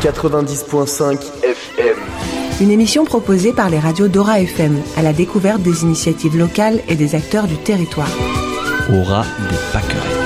90.5 FM. Une émission proposée par les radios d'Aura FM, à la découverte des initiatives locales et des acteurs du territoire. Aura des Pâquerettes.